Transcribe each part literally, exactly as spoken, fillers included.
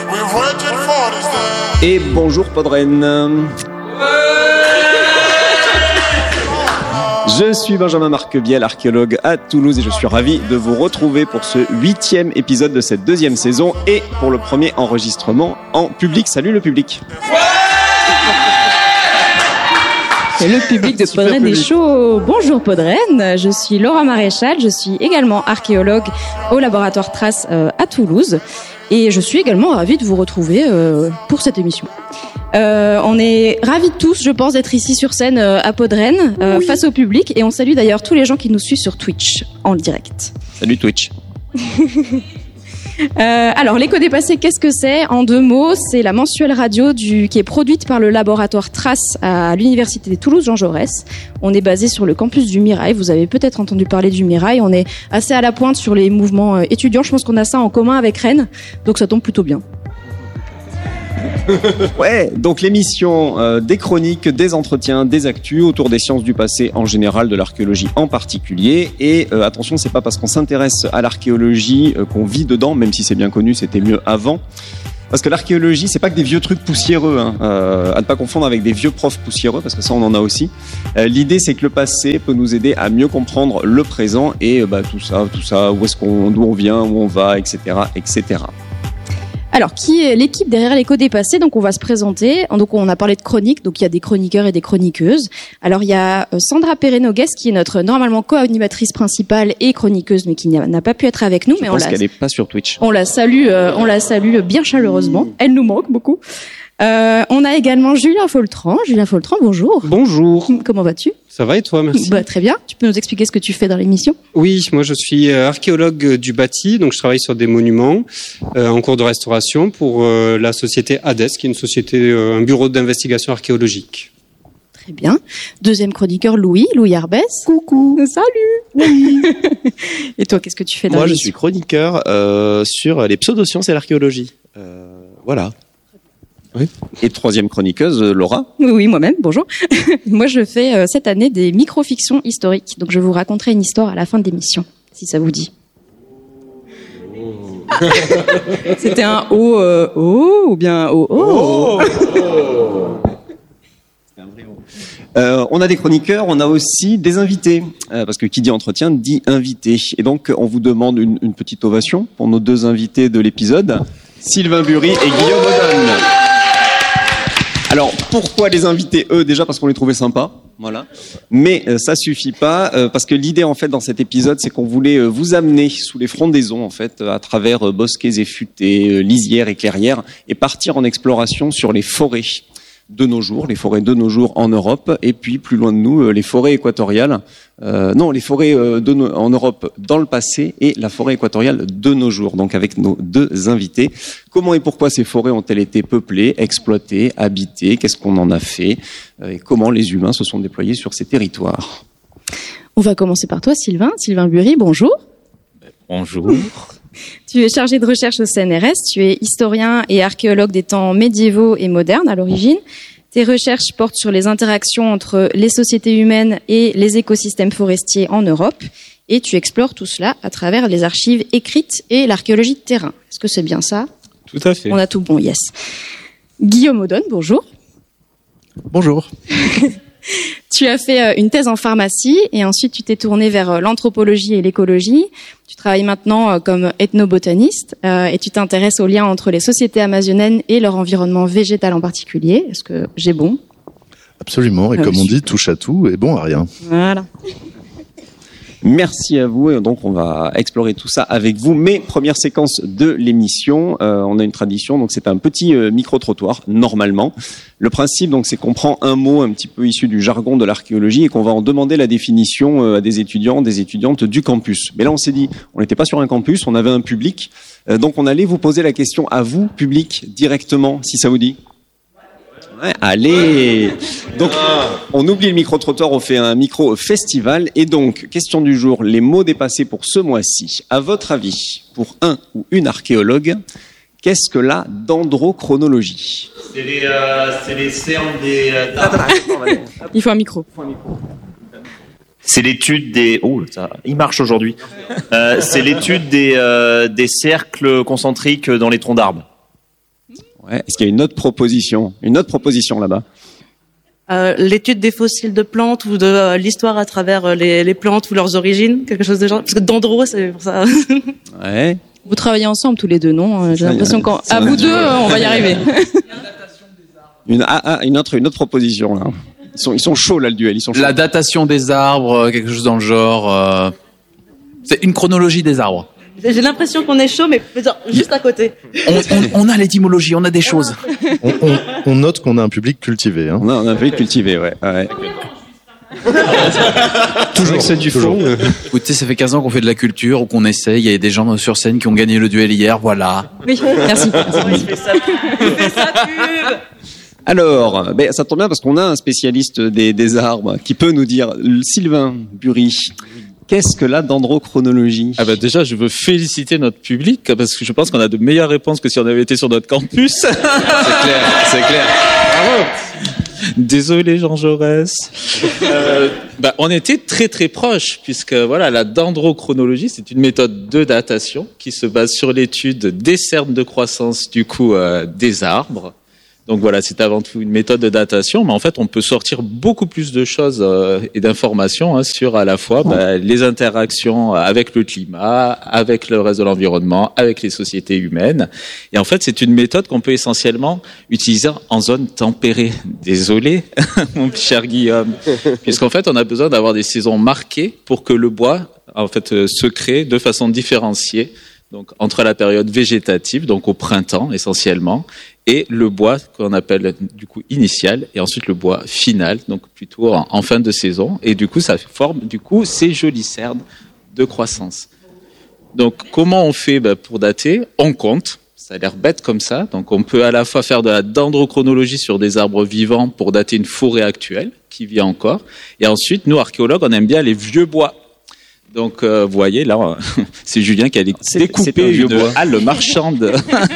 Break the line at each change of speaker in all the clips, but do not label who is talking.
Et bonjour Podren. Je suis Benjamin Marquebiel, archéologue à Toulouse, et je suis ravi de vous retrouver pour ce huitième épisode de cette deuxième saison et pour le premier enregistrement en public. Salut le public.
Et le public de Podren est chaud. Bonjour Podren, je suis Laura Maréchal, je suis également archéologue au laboratoire Trace euh, à Toulouse et je suis également ravie de vous retrouver euh, pour cette émission. Euh, on est ravis tous, je pense, d'être ici sur scène euh, à Podren, euh, oui. face au public, et on salue d'ailleurs tous les gens qui nous suivent sur Twitch en direct.
Salut Twitch.
Euh, alors, l'écho dépassé, qu'est-ce que c'est? En deux mots, c'est la mensuelle radio du, qui est produite par le laboratoire Trace à l'université de Toulouse Jean Jaurès. On est basé sur le campus du Mirail. Vous avez peut-être entendu parler du Mirail. On est assez à la pointe sur les mouvements euh, étudiants. Je pense qu'on a ça en commun avec Rennes, donc ça tombe plutôt bien.
Ouais, donc l'émission euh, des chroniques, des entretiens, des actus autour des sciences du passé en général, de l'archéologie en particulier. Et euh, attention, c'est pas parce qu'on s'intéresse à l'archéologie euh, qu'on vit dedans, même si c'est bien connu, c'était mieux avant. Parce que l'archéologie, c'est pas que des vieux trucs poussiéreux, hein, euh, à ne pas confondre avec des vieux profs poussiéreux, parce que ça on en a aussi. Euh, l'idée, c'est que le passé peut nous aider à mieux comprendre le présent et euh, bah, tout ça, tout ça, où est-ce qu'on, d'où on vient, où on va, et cetera, et cetera.
Alors, qui est l'équipe derrière l'écho dépassé? Donc, on va se présenter. Donc, on a parlé de chroniques. Donc, il y a des chroniqueurs et des chroniqueuses. Alors, il y a Sandra Perret-Noguès, qui est notre, normalement, co-animatrice principale et chroniqueuse, mais qui n'a pas pu être avec nous.
Je
mais
pense
on la,
qu'elle n'est pas sur Twitch.
On la salue, euh, on la salue bien chaleureusement. Elle nous manque beaucoup. Euh, on a également Julien Foltran. Julien Foltran, bonjour.
Bonjour.
Comment vas-tu?
Ça va et toi, merci.
Bah, très bien. Tu peux nous expliquer ce que tu fais dans l'émission?
Oui, moi je suis archéologue du bâti, donc je travaille sur des monuments euh, en cours de restauration pour euh, la société Hades, qui est une société, euh, un bureau d'investigation archéologique.
Très bien. Deuxième chroniqueur, Louis, Louis Arbès.
Coucou.
Salut.
Oui.
Et toi, qu'est-ce que tu fais dans
Moi,
l'émission?
je suis chroniqueur euh, sur les pseudosciences et l'archéologie. Euh, voilà.
Oui. Et troisième chroniqueuse, Laura.
Oui, oui, moi-même, bonjour. Moi, je fais euh, cette année des micro-fictions historiques. Donc, je vous raconterai une histoire à la fin de l'émission, si ça vous dit. Oh. C'était un oh, euh, oh ou bien un oh, oh.
oh. C'était un vrai oh. Euh, on a des chroniqueurs, on a aussi des invités, euh, parce que qui dit entretien dit invité. Et donc, on vous demande une, une petite ovation pour nos deux invités de l'épisode, Sylvain Bury et Guillaume Audon. Alors, pourquoi les inviter eux? Déjà parce qu'on les trouvait sympas, voilà. Mais euh, ça suffit pas, euh, parce que l'idée en fait dans cet épisode, c'est qu'on voulait euh, vous amener sous les frondaisons en fait, euh, à travers euh, bosquets effûtés, euh, lisières et clairières, et partir en exploration sur les forêts de nos jours, les forêts de nos jours en Europe, et puis plus loin de nous, euh, les forêts équatoriales. Euh, non, les forêts euh, de no- en Europe dans le passé et la forêt équatoriale de nos jours. Donc avec nos deux invités, comment et pourquoi ces forêts ont-elles été peuplées, exploitées, habitées? Qu'est-ce qu'on en a fait? euh, Et comment les humains se sont déployés sur ces territoires?
On va commencer par toi, Sylvain. Sylvain Bury, bonjour.
Bonjour.
Tu es chargé de recherche au C N R S. Tu es historien et archéologue des temps médiévaux et modernes à l'origine. Tes recherches portent sur les interactions entre les sociétés humaines et les écosystèmes forestiers en Europe. Et tu explores tout cela à travers les archives écrites et l'archéologie de terrain. Est-ce que c'est bien ça?
Tout à fait.
On a tout bon, yes. Guillaume Audon, bonjour.
Bonjour.
Tu as fait une thèse en pharmacie et ensuite tu t'es tourné vers l'anthropologie et l'écologie. Tu travailles maintenant comme ethnobotaniste euh, et tu t'intéresses aux liens entre les sociétés amazoniennes et leur environnement végétal en particulier. Est-ce que j'ai bon?
Absolument, et
ah,
comme
oui.
on dit, touche à tout et bon à rien.
Voilà.
Merci à vous, et donc on va explorer tout ça avec vous. Mais première séquence de l'émission, euh, on a une tradition, donc c'est un petit euh, micro-trottoir, normalement. Le principe, donc, c'est qu'on prend un mot un petit peu issu du jargon de l'archéologie et qu'on va en demander la définition euh, à des étudiants, des étudiantes du campus. Mais là, on s'est dit, on n'était pas sur un campus, on avait un public, euh, donc on allait vous poser la question à vous, public, directement, si ça vous dit. Ouais, allez. Donc, on oublie le micro-trottoir, on fait un micro-festival. Et donc, question du jour, les mots dépassés pour ce mois-ci. À votre avis, pour un ou une archéologue, qu'est-ce que la dendrochronologie?
C'est les, euh, c'est les cernes des... Euh,
Il faut un micro.
c'est l'étude des... Oh, ça, il marche aujourd'hui. Euh, c'est l'étude des, euh, des cercles concentriques dans les troncs d'arbres.
Ouais. Est-ce qu'il y a une autre proposition, une autre proposition là-bas?
Euh, l'étude des fossiles de plantes ou de euh, l'histoire à travers euh, les, les plantes ou leurs origines, quelque chose de genre. Parce que dendro, c'est pour ça.
Ouais.
Vous travaillez ensemble tous les deux, non? J'ai
Ça,
l'impression qu'à
ça,
vous deux, on va y arriver.
Une, ah, ah, une autre, une autre proposition là. Ils sont, ils sont chauds là le duel. Ils sont chauds.
La datation des arbres, quelque chose dans le genre. Euh... C'est une chronologie des arbres.
J'ai l'impression qu'on est chaud, mais juste à côté.
On, on, on a l'étymologie, on a des choses.
On, on, on note qu'on a un public cultivé. Hein.
On a, on a un public cultivé, ouais. ouais.
Toujours c'est du fond.
Écoutez, ça fait quinze ans qu'on fait de la culture ou qu'on essaye. Il y a des gens sur scène qui ont gagné le duel hier, voilà.
Oui, merci.
Il fait sa pub. Il fait sa pub.
Alors, ben, ça tombe bien parce qu'on a un spécialiste des, des arbres qui peut nous dire, Sylvain Bury, qu'est-ce que la dendrochronologie?
Ah bah déjà, je veux féliciter notre public parce que je pense qu'on a de meilleures réponses que si on avait été sur notre campus.
C'est clair, c'est clair.
Bravo. Désolé Jean Jaurès. Euh, bah, on était très très proches puisque voilà, la dendrochronologie, c'est une méthode de datation qui se base sur l'étude des cernes de croissance du coup euh, des arbres. Donc voilà, c'est avant tout une méthode de datation, mais en fait, on peut sortir beaucoup plus de choses euh, et d'informations hein, sur à la fois bah, les interactions avec le climat, avec le reste de l'environnement, avec les sociétés humaines. Et en fait, c'est une méthode qu'on peut essentiellement utiliser en zone tempérée. Désolé, mon cher Guillaume, puisqu'en fait, on a besoin d'avoir des saisons marquées pour que le bois, en fait, euh, se crée de façon différenciée. Donc entre la période végétative, donc au printemps essentiellement, et le bois qu'on appelle du coup initial, et ensuite le bois final, donc plutôt en, en fin de saison, et du coup ça forme du coup ces jolies cernes de croissance. Donc comment on fait ben, pour dater? On compte. Ça a l'air bête comme ça. Donc on peut à la fois faire de la dendrochronologie sur des arbres vivants pour dater une forêt actuelle qui vit encore, et ensuite nous archéologues on aime bien les vieux bois. Donc, euh, vous voyez, là, c'est Julien qui a découpé une bois. halle marchande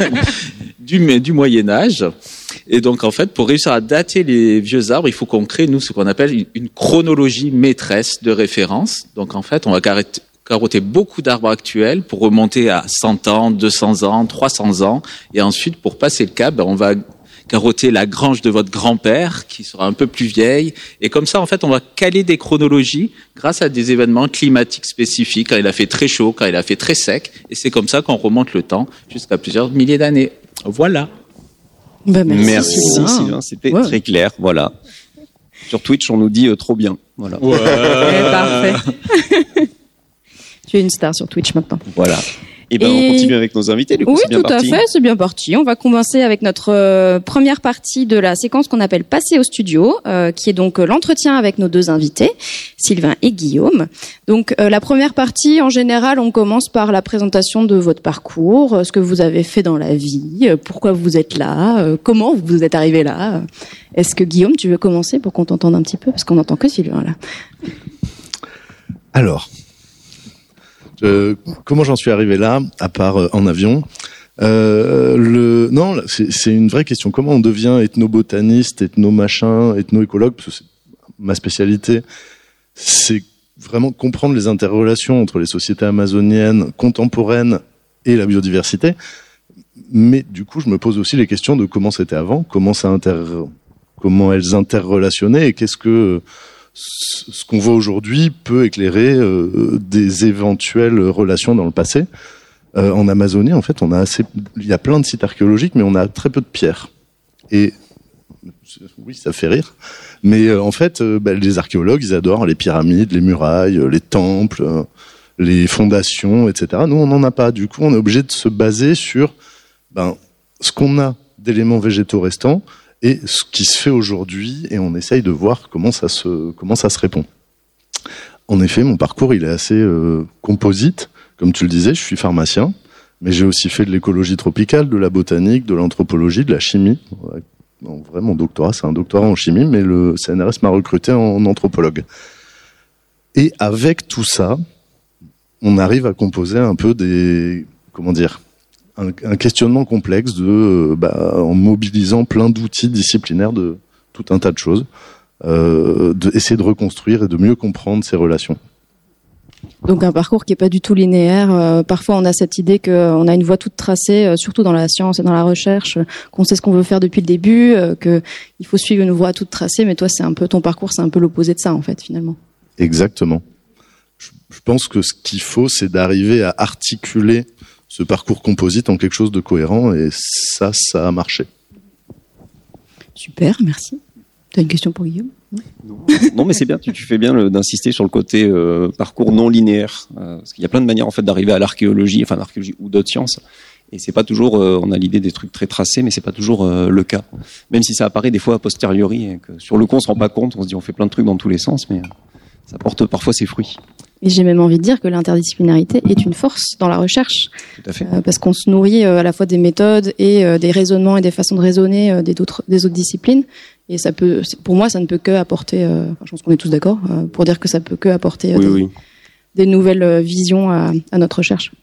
du, du Moyen-Âge. Et donc, en fait, pour réussir à dater les vieux arbres, il faut qu'on crée, nous, ce qu'on appelle une, une chronologie maîtresse de référence. Donc, en fait, on va carotter beaucoup d'arbres actuels pour remonter à cent ans, deux cents ans, trois cents ans. Et ensuite, pour passer le cap, ben, on va carotter la grange de votre grand-père, qui sera un peu plus vieille. Et comme ça, en fait, on va caler des chronologies grâce à des événements climatiques spécifiques, quand il a fait très chaud, quand il a fait très sec. Et c'est comme ça qu'on remonte le temps jusqu'à plusieurs milliers d'années. Voilà.
Bah, merci,
merci
Sylvain.
Sylvain, c'était
ouais.
très clair. Voilà. Sur Twitch, on nous dit euh, trop bien. Voilà.
Ouais. Ouais, parfait. Tu es une star sur Twitch maintenant.
Voilà. Et ben
Et...
on continue avec nos invités. Du coup,
oui,
c'est bien
tout
parti.
à fait, c'est bien parti. On va commencer avec notre euh, première partie de la séquence qu'on appelle Passer au studio, euh, qui est donc euh, l'entretien avec nos deux invités, Sylvain et Guillaume. Donc euh, la première partie, en général, on commence par la présentation de votre parcours, euh, ce que vous avez fait dans la vie, euh, pourquoi vous êtes là, euh, comment vous êtes arrivé là. Est-ce que Guillaume, tu veux commencer pour qu'on t'entende un petit peu, parce qu'on n'entend que Sylvain là.
Alors. Euh, comment j'en suis arrivé là, à part euh, en avion euh, le... Non, c'est, c'est une vraie question. Comment on devient ethnobotaniste, ethno-machin, ethno-écologue? Parce que c'est ma spécialité. C'est vraiment comprendre les interrelations entre les sociétés amazoniennes contemporaines et la biodiversité. Mais du coup, je me pose aussi les questions de comment c'était avant, comment ça inter... comment elles interrelationnaient et qu'est-ce que... ce qu'on voit aujourd'hui peut éclairer euh, des éventuelles relations dans le passé. Euh, en Amazonie, en fait, on a assez, il y a plein de sites archéologiques, mais on a très peu de pierres. Et oui, ça fait rire. Mais euh, en fait, euh, bah, les archéologues, ils adorent les pyramides, les murailles, les temples, euh, les fondations, et cetera. Nous, on n'en a pas. Du coup, on est obligé de se baser sur ben, ce qu'on a d'éléments végétaux restants et ce qui se fait aujourd'hui, et on essaye de voir comment ça se, comment ça se répond. En effet, mon parcours, il est assez euh, composite. Comme tu le disais, je suis pharmacien, mais j'ai aussi fait de l'écologie tropicale, de la botanique, de l'anthropologie, de la chimie. En vrai, mon doctorat, c'est un doctorat en chimie, mais le C N R S m'a recruté en anthropologue. Et avec tout ça, on arrive à composer un peu des... Comment dire un, un questionnement complexe de, bah, en mobilisant plein d'outils disciplinaires de tout un tas de choses, euh, d'essayer de reconstruire et de mieux comprendre ces relations.
Donc un parcours qui est pas du tout linéaire. Euh, parfois on a cette idée qu'on a une voie toute tracée, euh, surtout dans la science et dans la recherche, euh, qu'on sait ce qu'on veut faire depuis le début, euh, que il faut suivre une voie toute tracée. Mais toi, c'est un peu ton parcours, c'est un peu l'opposé de ça en fait finalement.
Exactement. Je, je pense que ce qu'il faut, c'est d'arriver à articuler ce parcours composite en quelque chose de cohérent, et ça, ça a marché.
Super, merci. Tu as une question pour Guillaume ?
Non, non, mais c'est bien, tu, tu fais bien le, d'insister sur le côté euh, parcours non linéaire, euh, parce qu'il y a plein de manières en fait d'arriver à l'archéologie, enfin l'archéologie ou d'autres sciences, et c'est pas toujours, euh, on a l'idée des trucs très tracés, mais c'est pas toujours euh, le cas, même si ça apparaît des fois a posteriori, et que sur le coup on se rend pas compte, on se dit on fait plein de trucs dans tous les sens, mais euh, ça porte parfois ses fruits.
Et j'ai même envie de dire que l'interdisciplinarité est une force dans la recherche.
Tout à fait.
Euh, parce qu'on se nourrit euh, à la fois des méthodes et euh, des raisonnements et des façons de raisonner euh, des, autres, des autres disciplines. Et ça peut, pour moi, ça ne peut que apporter, euh, enfin, je pense qu'on est tous d'accord, euh, pour dire que ça peut que apporter euh,
Oui,
des,
oui.
des nouvelles euh, visions à, à notre recherche.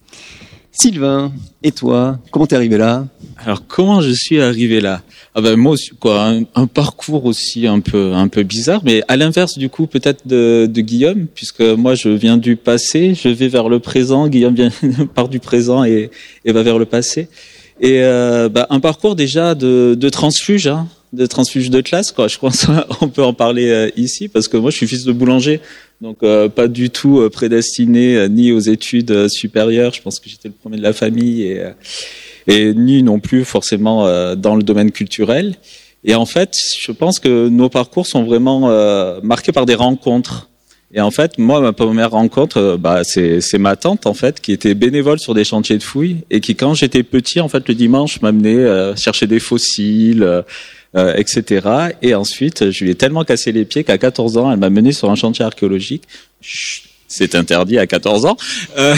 Sylvain, et toi, comment t'es arrivé là ?
Alors comment je suis arrivé là ? Ah ben moi aussi quoi, un, un parcours aussi un peu un peu bizarre, mais à l'inverse du coup peut-être de, de Guillaume, puisque moi je viens du passé, je vais vers le présent, Guillaume vient part du présent et, et va vers le passé. Et euh, bah, un parcours déjà de, de transfuge, hein, de transfuge de classe quoi. Je pense on peut en parler euh, ici parce que moi je suis fils de boulanger. Donc euh, pas du tout euh, prédestiné euh, ni aux études euh, supérieures. Je pense que j'étais le premier de la famille et, euh, et ni non plus forcément euh, dans le domaine culturel. Et en fait, je pense que nos parcours sont vraiment euh, marqués par des rencontres. Et en fait, moi, ma première rencontre, euh, bah, c'est, c'est ma tante en fait qui était bénévole sur des chantiers de fouilles et qui, quand j'étais petit, en fait, le dimanche, m'amenait euh, chercher des fossiles. Euh, Euh, et cetera. Et ensuite, je lui ai tellement cassé les pieds qu'à quatorze ans, elle m'a mené sur un chantier archéologique. Chut, c'est interdit à quatorze ans. Euh,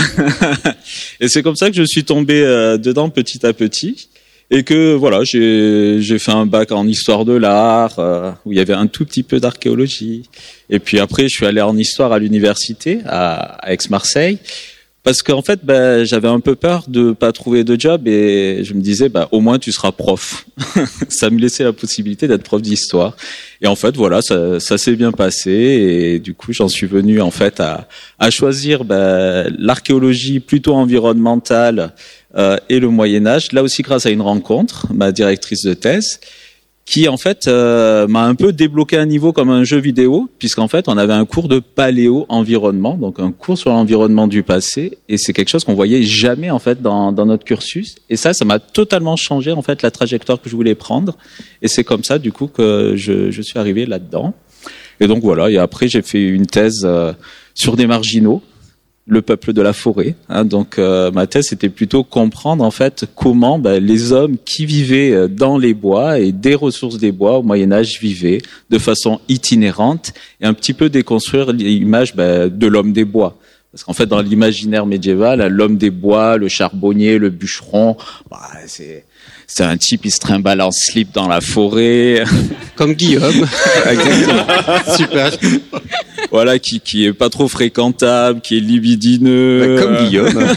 et c'est comme ça que je suis tombé euh, dedans petit à petit. Et que voilà, j'ai, j'ai fait un bac en histoire de l'art, euh, où il y avait un tout petit peu d'archéologie. Et puis après, je suis allé en histoire à l'université, à, à Aix-Marseille. Parce qu'en fait, bah, j'avais un peu peur de pas trouver de job et je me disais, bah, au moins tu seras prof. Ça me laissait la possibilité d'être prof d'histoire. Et en fait, voilà, ça, ça s'est bien passé et du coup, j'en suis venu en fait à, à choisir bah, l'archéologie plutôt environnementale euh, et le Moyen Âge. Là aussi, grâce à une rencontre, ma directrice de thèse, qui en fait euh, m'a un peu débloqué un niveau comme un jeu vidéo, puisqu'en fait on avait un cours de paléo-environnement, donc un cours sur l'environnement du passé, et c'est quelque chose qu'on voyait jamais en fait dans, dans notre cursus, et ça, ça m'a totalement changé en fait la trajectoire que je voulais prendre, et c'est comme ça du coup que je, je suis arrivé là-dedans. Et donc voilà, et après j'ai fait une thèse euh, sur des marginaux, le peuple de la forêt. Hein, donc euh, ma thèse c'était plutôt comprendre en fait comment ben, les hommes qui vivaient dans les bois et des ressources des bois au Moyen Âge vivaient de façon itinérante et un petit peu déconstruire l'image ben, de l'homme des bois. Parce qu'en fait dans l'imaginaire médiéval, l'homme des bois, le charbonnier, le bûcheron, bah, c'est c'est un type qui se trimballe en slip dans la forêt.
Comme Guillaume.
Exactement. Super. Voilà, qui, qui est pas trop fréquentable, qui est libidineux.
Bah, comme Guillaume.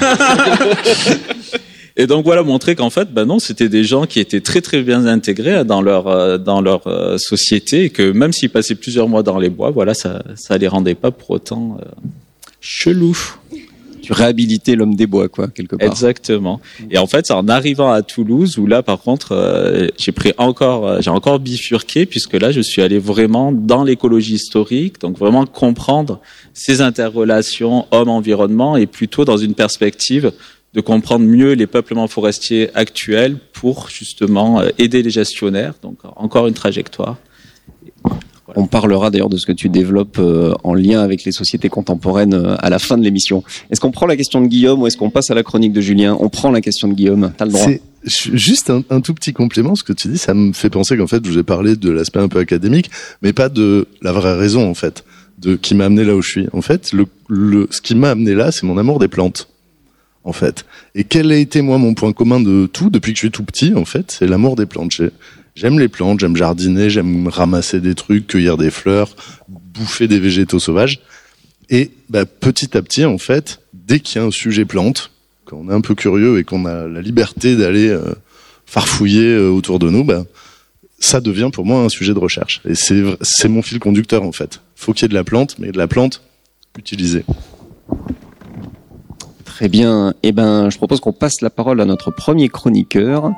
Et donc voilà, montrer qu'en fait, ben non, c'était des gens qui étaient très très bien intégrés dans leur dans leur euh, société et que même s'ils passaient plusieurs mois dans les bois, voilà, ça ça les rendait pas pour autant euh, chelous.
Tu réhabilitais l'homme des bois, quoi, quelque part.
Exactement. Et en fait, c'est en arrivant à Toulouse où là, par contre, euh, j'ai pris encore, j'ai encore bifurqué puisque là, je suis allé vraiment dans l'écologie historique, donc vraiment comprendre ces interrelations homme-environnement et plutôt dans une perspective de comprendre mieux les peuplements forestiers actuels pour justement aider les gestionnaires. Donc encore une trajectoire.
On parlera d'ailleurs de ce que tu développes euh, en lien avec les sociétés contemporaines euh, à la fin de l'émission. Est-ce qu'on prend la question de Guillaume ou est-ce qu'on passe à la chronique de Julien ? On prend la question de Guillaume, t'as le droit.
C'est juste un, un tout petit complément, ce que tu dis, ça me fait penser qu'en fait, je vous ai parlé de l'aspect un peu académique, mais pas de la vraie raison, en fait, de qui m'a amené là où je suis. En fait, le, le, ce qui m'a amené là, c'est mon amour des plantes, en fait. Et quel a été, moi, mon point commun de tout, depuis que je suis tout petit, en fait, c'est l'amour des plantes. J'ai, J'aime les plantes, j'aime jardiner, j'aime ramasser des trucs, cueillir des fleurs, bouffer des végétaux sauvages. Et bah, petit à petit, en fait, dès qu'il y a un sujet plante, quand on est un peu curieux et qu'on a la liberté d'aller euh, farfouiller euh, autour de nous, bah, ça devient pour moi un sujet de recherche. Et c'est, c'est mon fil conducteur, en fait. Faut qu'il y ait de la plante, mais de la plante utilisée.
Très bien. Eh ben, je propose qu'on passe la parole à notre premier chroniqueur,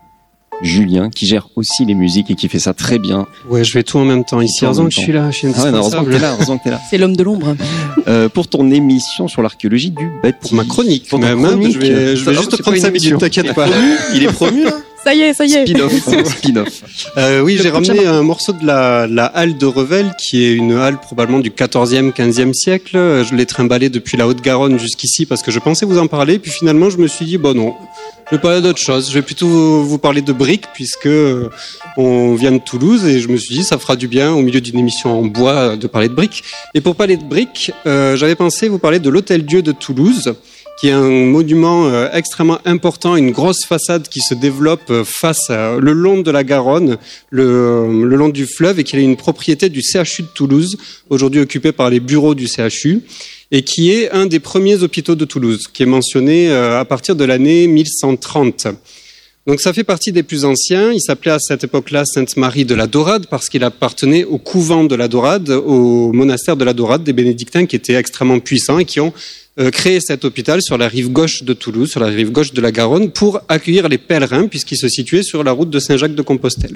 Julien, qui gère aussi les musiques et qui fait ça très bien.
Ouais, je vais tout en même temps. Ici, heureusement que je suis là, je suis
Ah ouais, non, heureusement que t'es là, heureusement que t'es là.
C'est l'homme de l'ombre.
Euh, pour ton émission sur l'archéologie du bâti.
Pour ma chronique.
Pour ta
Même,
chronique.
Je vais, je vais
Ah,
juste
c'est
prendre
pas
cinq
une
minutes,
émission.
t'inquiète pas.
Il est promu là.
Ça y est, ça y est.
Spin-off. Spin-off.
Euh, oui, j'ai ramené un morceau de la, la halle de Revel, qui est une halle probablement du quatorzième, quinzième siècle. Je l'ai trimballé depuis la Haute-Garonne jusqu'ici parce que je pensais vous en parler. Puis finalement, je me suis dit, bon non, je vais parler d'autre chose. Je vais plutôt vous, vous parler de briques puisque euh, on vient de Toulouse et je me suis dit, ça fera du bien au milieu d'une émission en bois de parler de briques. Et pour parler de briques, euh, j'avais pensé vous parler de l'Hôtel-Dieu de Toulouse, qui est un monument euh, extrêmement important, une grosse façade qui se développe euh, face à, le long de la Garonne, le, euh, le long du fleuve, et qui est une propriété du C H U de Toulouse, aujourd'hui occupée par les bureaux du C H U, et qui est un des premiers hôpitaux de Toulouse, qui est mentionné euh, à partir de l'année mille cent trente. Donc ça fait partie des plus anciens. Il s'appelait à cette époque-là Sainte-Marie de la Dorade parce qu'il appartenait au couvent de la Dorade, au monastère de la Dorade des bénédictins qui étaient extrêmement puissants et qui ont euh, créé cet hôpital sur la rive gauche de Toulouse, sur la rive gauche de la Garonne, pour accueillir les pèlerins puisqu'il se situait sur la route de Saint-Jacques-de-Compostelle.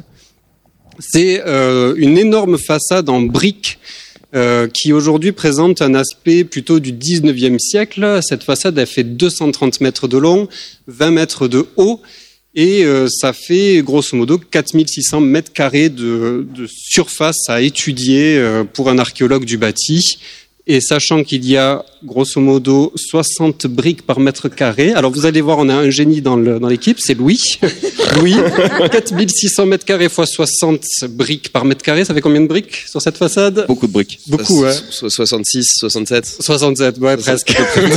C'est euh, une énorme façade en briques euh, qui aujourd'hui présente un aspect plutôt du dix-neuvième siècle. Cette façade, elle fait deux cent trente mètres de long, vingt mètres de haut. Et euh, ça fait grosso modo quatre mille six cents mètres carrés de, de surface à étudier euh, pour un archéologue du bâti. Et sachant qu'il y a grosso modo soixante briques par mètre carré. Alors vous allez voir, on a un génie dans, le, dans l'équipe, c'est Louis. Louis, quatre mille six cents mètres carrés fois soixante briques par mètre carré, ça fait combien de briques sur cette façade ?
Beaucoup de briques.
Beaucoup, ouais.
soixante-six, soixante-sept.
soixante-sept, ouais, presque.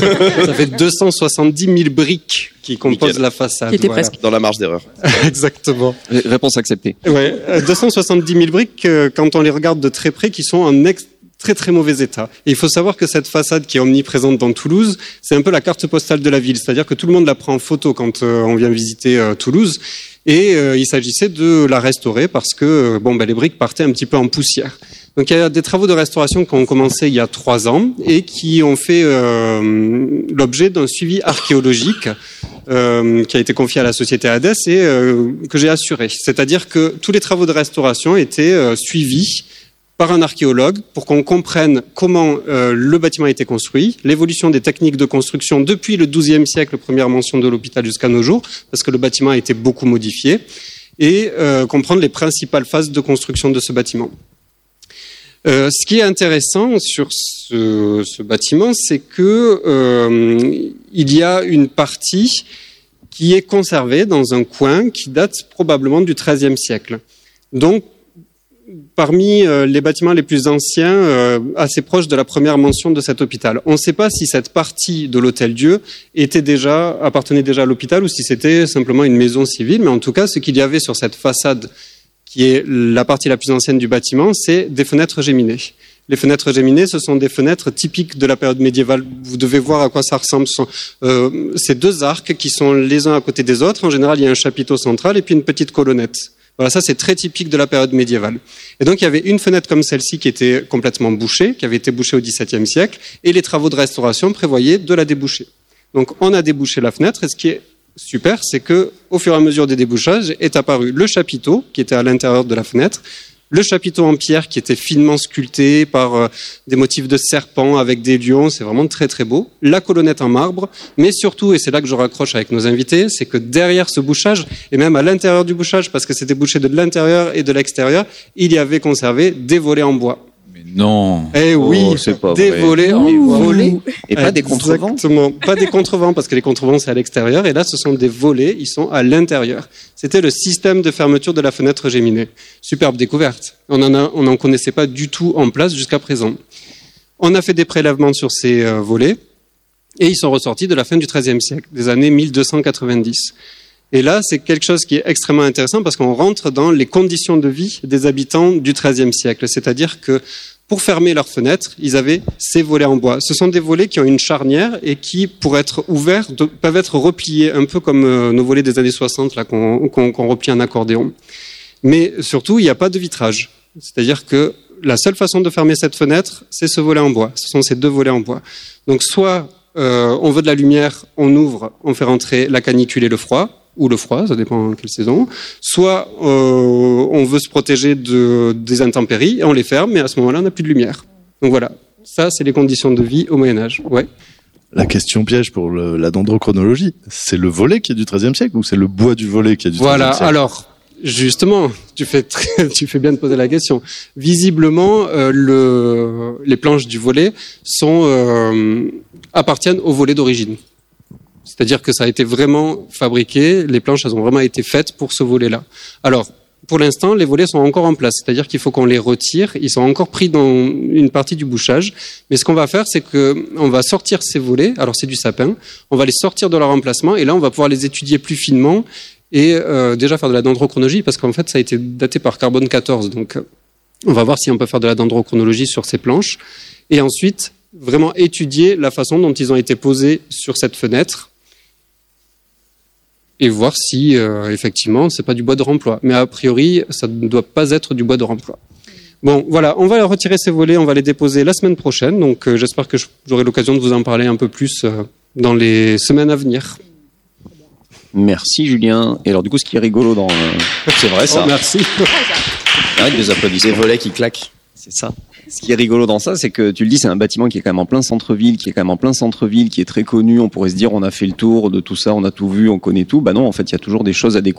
Ça fait deux cent soixante-dix mille briques qui composent
Nickel.
la façade.
Qui était
voilà.
presque.
Dans la marge d'erreur.
Exactement.
Ré- Réponse acceptée.
Ouais, euh, deux cent soixante-dix mille briques, euh, quand on les regarde de très près, qui sont en ex- très très mauvais état. Et il faut savoir que cette façade qui est omniprésente dans Toulouse, c'est un peu la carte postale de la ville. C'est-à-dire que tout le monde la prend en photo quand euh, on vient visiter euh, Toulouse. Et euh, il s'agissait de la restaurer parce que euh, bon, ben, les briques partaient un petit peu en poussière. Donc il y a des travaux de restauration qui ont commencé il y a trois ans et qui ont fait euh, l'objet d'un suivi archéologique euh, qui a été confié à la société Hades et euh, que j'ai assuré. C'est-à-dire que tous les travaux de restauration étaient euh, suivis par un archéologue pour qu'on comprenne comment euh, le bâtiment a été construit, l'évolution des techniques de construction depuis le douzième siècle, première mention de l'hôpital jusqu'à nos jours, parce que le bâtiment a été beaucoup modifié, et euh, comprendre les principales phases de construction de ce bâtiment. Euh, ce qui est intéressant sur ce, ce bâtiment, c'est que euh, il y a une partie qui est conservée dans un coin qui date probablement du treizième siècle. Donc, parmi euh, les bâtiments les plus anciens, euh, assez proches de la première mention de cet hôpital. On ne sait pas si cette partie de l'Hôtel-Dieu était déjà, appartenait déjà à l'hôpital ou si c'était simplement une maison civile, mais en tout cas, ce qu'il y avait sur cette façade, qui est la partie la plus ancienne du bâtiment, c'est des fenêtres géminées. Les fenêtres géminées, ce sont des fenêtres typiques de la période médiévale. Vous devez voir à quoi ça ressemble. Ce sont euh, ces deux arcs qui sont les uns à côté des autres. En général, il y a un chapiteau central et puis une petite colonnette. Voilà, ça c'est très typique de la période médiévale. Et donc il y avait une fenêtre comme celle-ci qui était complètement bouchée, qui avait été bouchée au dix-septième siècle, et les travaux de restauration prévoyaient de la déboucher. Donc on a débouché la fenêtre, et ce qui est super, c'est que au fur et à mesure des débouchages est apparu le chapiteau qui était à l'intérieur de la fenêtre, le chapiteau en pierre qui était finement sculpté par euh, des motifs de serpents avec des lions, c'est vraiment très très beau. La colonnette en marbre, mais surtout, et c'est là que je raccroche avec nos invités, c'est que derrière ce bouchage, et même à l'intérieur du bouchage, parce que c'était bouché de l'intérieur et de l'extérieur, il y avait conservé des volets en bois.
Mais non.
Eh oui,
Oh, c'est pas
des
vrai.
volets en bois.
Volets et pas des contrevents.
Exactement, pas des contrevents parce que les contrevents c'est à l'extérieur et là ce sont des volets, ils sont à l'intérieur. C'était le système de fermeture de la fenêtre géminée. Superbe découverte. On en a, on n'en connaissait pas du tout en place jusqu'à présent. On a fait des prélèvements sur ces euh, volets et ils sont ressortis de la fin du treizième siècle, des années mille deux cent quatre-vingt-dix. Et là, c'est quelque chose qui est extrêmement intéressant parce qu'on rentre dans les conditions de vie des habitants du treizième siècle. C'est-à-dire que pour fermer leurs fenêtres, ils avaient ces volets en bois. Ce sont des volets qui ont une charnière et qui, pour être ouverts, de, peuvent être repliés, un peu comme euh, nos volets des années soixante là, qu'on, qu'on, qu'on replie en accordéon. Mais surtout, il n'y a pas de vitrage. C'est-à-dire que la seule façon de fermer cette fenêtre, c'est ce volet en bois. Ce sont ces deux volets en bois. Donc soit euh, on veut de la lumière, on ouvre, on fait rentrer la canicule et le froid, ou le froid, ça dépend en quelle saison. Soit euh, on veut se protéger de, des intempéries et on les ferme, mais à ce moment-là, on n'a plus de lumière. Donc voilà, ça, c'est les conditions de vie au Moyen-Âge. Ouais.
La question piège pour le, la dendrochronologie, c'est le volet qui est du treizième siècle ou c'est le bois du volet qui est du treizième
voilà,
siècle?
Voilà, alors, justement, tu fais, très, tu fais bien de poser la question. Visiblement, euh, le, les planches du volet sont, euh, appartiennent au volet d'origine. C'est-à-dire que ça a été vraiment fabriqué, les planches elles ont vraiment été faites pour ce volet-là. Alors, pour l'instant, les volets sont encore en place, c'est-à-dire qu'il faut qu'on les retire, ils sont encore pris dans une partie du bouchage, mais ce qu'on va faire, c'est que on va sortir ces volets, alors c'est du sapin, on va les sortir de leur emplacement, et là on va pouvoir les étudier plus finement, et euh, déjà faire de la dendrochronologie, parce qu'en fait ça a été daté par carbone quatorze, donc on va voir si on peut faire de la dendrochronologie sur ces planches, et ensuite vraiment étudier la façon dont ils ont été posés sur cette fenêtre, et voir si, euh, effectivement, c'est pas du bois de remploi. Mais a priori, ça ne doit pas être du bois de remploi. Bon, voilà, on va retirer ces volets, on va les déposer la semaine prochaine. Donc, euh, j'espère que j'aurai l'occasion de vous en parler un peu plus euh, dans les semaines à venir.
Merci, Julien. Et alors, du coup, ce qui est rigolo dans... Euh...
C'est vrai, ça.
Oh, merci.
Arrête de les applaudissements.
Des volets qui claquent.
C'est ça. Ce qui est rigolo dans ça, c'est que tu le dis, c'est un bâtiment qui est quand même en plein centre-ville, qui est quand même en plein centre-ville, qui est très connu. On pourrait se dire, on a fait le tour de tout ça, on a tout vu, on connaît tout. Bah non, en fait, il y a toujours des choses à découvrir.